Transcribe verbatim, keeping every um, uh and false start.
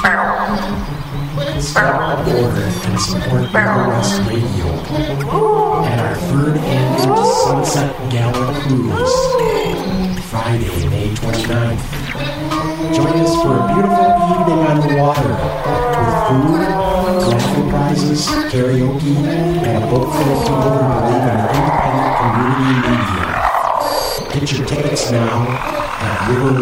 Step aboard and support River West Radio at our third annual Sunset Gala Cruise, Friday, May twenty-ninth. Join us for a beautiful evening on the water with food, raffle prizes, karaoke, and a boat full of people who believe in independent community media. Get your tickets now at river